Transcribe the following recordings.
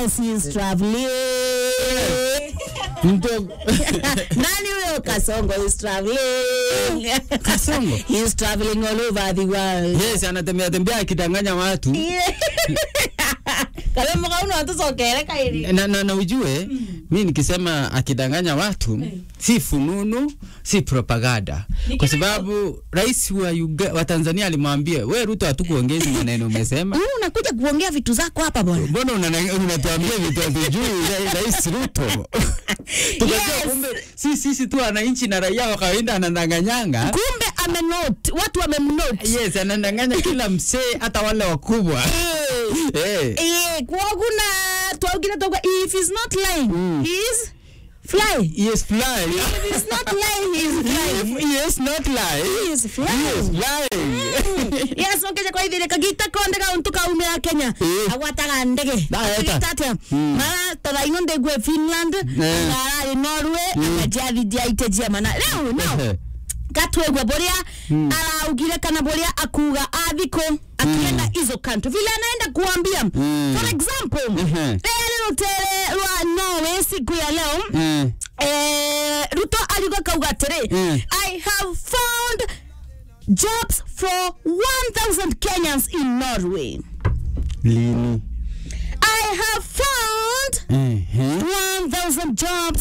Yes, he is traveling. Nani huyo Kasongo is traveling. Kasongo? He is traveling all over the world. Yes, anatembea akidanganya watu. Kama mkauna watu sokele kairi. Na ujue, mimi nikisema akidanganya watu, si fununu, si propaganda. Kwa sababu rais wa Tanzania alimwambia, wewe Ruto hatukuongezi maneno umesema. Wewe unakuja kuongea vitu zako hapa bwana. Mbona unatuambia vitu hatujui rais Ruto? Tukajua kumbe sisi tu wananchi na raia wa kawaida anadanganyanga. Kumbe amenote, watu wamemnote. Yes, anadanganya kila msee hata wale wakubwa. Kwa kuna tuagira toka if he's not lying, he is flying. He is flying. If he's not lying, he is flying. He is not lying. He is flying. He is flying. Yes, okay, kwa hivyo kagita konde ka untuka umea Kenya. Agwataga ndege. Tata. Mara tola inonde gwe Finland, ngara Norway, akajadi dia itejia mana. Leo. Katwegwa boria araugire kana boria akuga athiko akienda hizo country vile anaenda kuambia for example leo tere wa Norway siku ya leo Ruto alikuwa kauga tere I have found jobs for 1,000 Kenyans in Norway. Lini? I have found 1,000 jobs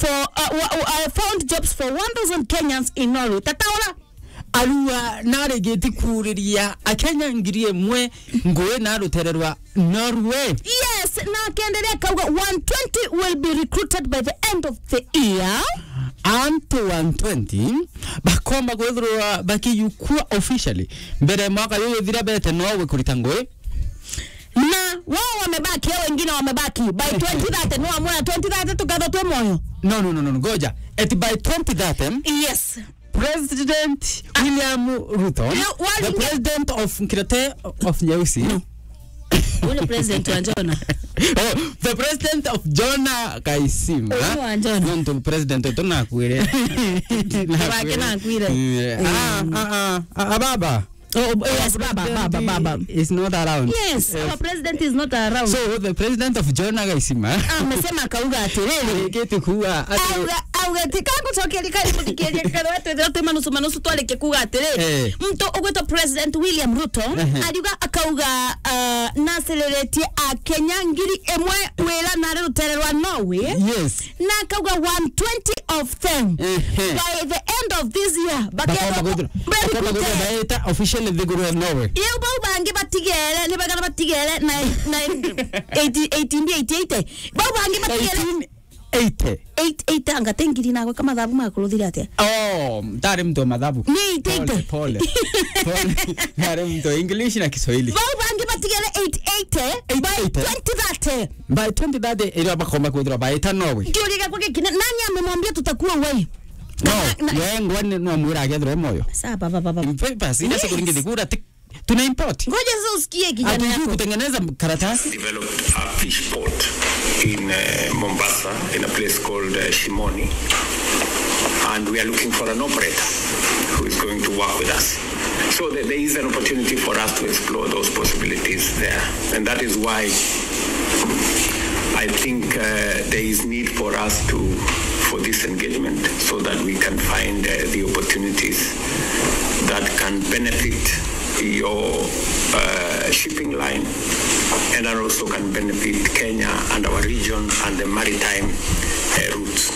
I found jobs for 1,000 Kenyans in Norway. Tataola Alua naregeti kuriria Akenya ngirie mwe ngoe na rutererwa Norway. Yes, na kiendelea kauga 120 will be recruited by the end of the year. Anto 120 bakoma gwethurwa bakiyukua officially mbere mwaka yoyo thira bete nowe kuritangoe. Na wao wamebaki hao wengine wamebaki by 2030 no amona 2030 tukadha tu moyo. No goja at by 2030 yes President William Ruto the president of Kirete of Nyeusi ule president wa Jona the president of Jona Kaisima the president tona kwire na kwire baba. Oh, yes, Baba. Is not around. Yes, our president is not around. So the president of Jona Kaisima amesema kauga atirele kitu kuwa auga tikangu tokeli kali kudikiria kana watu manusu twaleke kuga atirele mtu ogweto president William Ruto aliga akauga na celebrate a Kenya ngiri emwe wera na rutererwa Norway. Yes. Na kauga 120 of them by the end of this year. Bakaba officially they go to Norway. Yebo bangi batigere ni bagana batigere na 1888 bangi batigere 80 anga tengiri nago kama dhabu makuruthira atia. Tare mtu madhabu. Ni 80 pole. Tare mtu English na Kiswahili. Bangi batigere 880 by 2030. By 2030 ile bakoma kudra by Norway. Kiuliga kwa kina nani amemwambia tutakuwa wewe? No, yengo wane no mwira agedro moyo. Sawa baba. Basi ile siku nyingine kura tuna import. Ngoja sasa usikie kijana yako. Kutengeneza karatasi. Developed a fish port in Mombasa in a place called Shimoni, and we are looking for an operator who is going to work with us. So there is an opportunity for us to explore those possibilities there, and that is why I think there is need for us for this engagement, so that we can find the opportunities that can benefit your shipping line, and that also can benefit Kenya and our region and the maritime routes.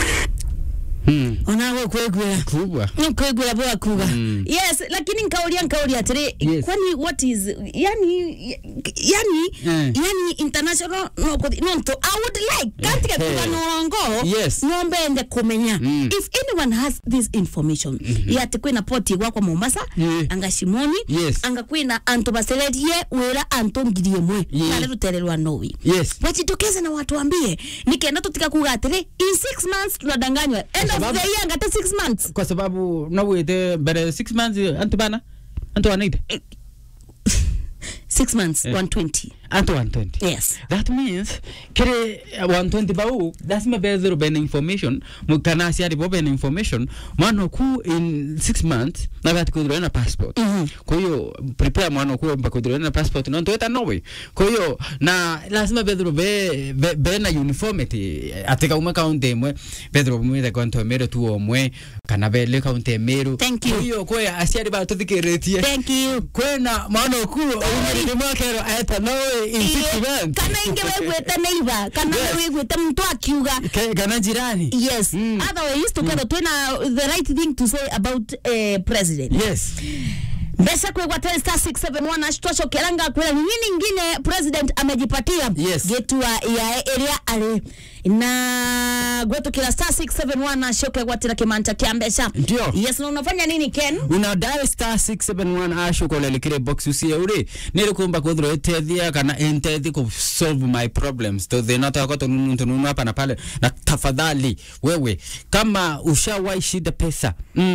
Onawe kwegwera bwa kuga. Yes, lakini nkaulia atire kwani what is yani international no I would like katika kuga no mbende kumenya if anyone has this information yati kwina poti kwa Mombasa anga Shimoni anga kwina anto baseletie wera anto ngirie mwe na rutererwa Norway wachitokeze na watu ambie nikenda tutika kuga atire in 6 months tunadanganywa the year ngata 6 months kwa sababu no wete bere 6 months anto anaite 6 months 120 Anto 120. Yes. That means kere 120 bau lazima bezero ben information mukana si alibo ben information mwana ku in 6 months na gati kudro na passport. Kwa hiyo prepare mwana ku bakudro na passport na ntoeta nowe. Kwa hiyo na lazima bezero be na uniformity atika uma kaunte mwe bezero mwe kwa ntomero tu omwe kana bele kaunte mero. Thank you. Kwa hiyo kwa asiari ba tuthikiretie. Thank you. Kwena mwana ku umuri mwakero aeta nowe in 6 months. Kana ingewe gweta neighbor, kana wewe gweta mtu akiuga. Kana jirani. Yes. Otherwise together twena the right thing to say about president. Yes. Besa kwa star 671 ashtosho kelanga kwa nini nyingine president amejipatia. Yes. Getu ya area ale na gwetu kila star 671 ashoke kwa tena kimanta kiambesha. Ndio. Yes, na unafanya nini Ken? Una dial star 671 ashoke le likire box usie uri nile kumba kudro etethia kana entethi ku solve my problems to the not akoto nunu hapa na pale na tafadhali wewe kama ushawahi shida pesa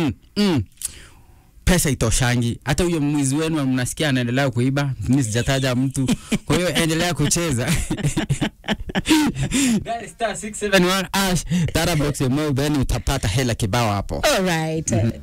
pesa itoshangi hata huyo mwizi wenu mnasikia anaendelea kuiba mimi sijataja mtu kwa hiyo endelea kucheza that star 671 ash tara box mo then utapata hela kibao hapo. All right.